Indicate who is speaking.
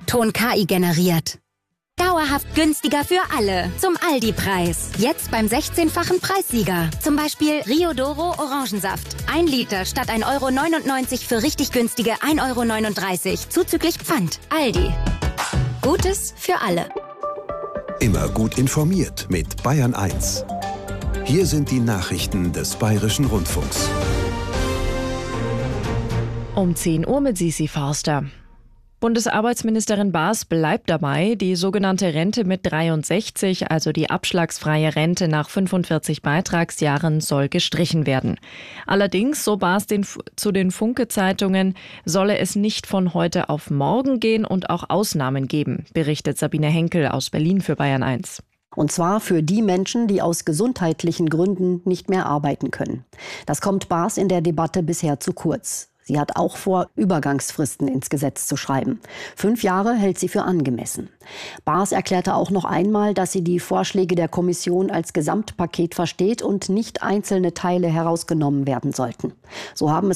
Speaker 1: Ton KI generiert. Dauerhaft günstiger für alle. Zum Aldi-Preis. Jetzt beim 16-fachen Preissieger. Zum Beispiel Rio Doro Orangensaft. 1 Liter statt 1,99 € für richtig günstige 1,39 € zuzüglich Pfand. Aldi. Gutes für alle.
Speaker 2: Immer gut informiert mit Bayern 1. Hier sind die Nachrichten des Bayerischen Rundfunks.
Speaker 3: Um 10 Uhr mit Sisi Forster. Bundesarbeitsministerin Baas bleibt dabei, die sogenannte Rente mit 63, also die abschlagsfreie Rente nach 45 Beitragsjahren, soll gestrichen werden. Allerdings, so Baas zu den Funke-Zeitungen, solle es nicht von heute auf morgen gehen und auch Ausnahmen geben, berichtet Sabine Henkel aus Berlin für Bayern 1.
Speaker 4: Und zwar für die Menschen, die aus gesundheitlichen Gründen nicht mehr arbeiten können. Das kommt Baas in der Debatte bisher zu kurz. Sie hat auch vor, Übergangsfristen ins Gesetz zu schreiben. 5 Jahre hält sie für angemessen. Baas erklärte auch noch einmal, dass sie die Vorschläge der Kommission als Gesamtpaket versteht und nicht einzelne Teile herausgenommen werden sollten. So haben es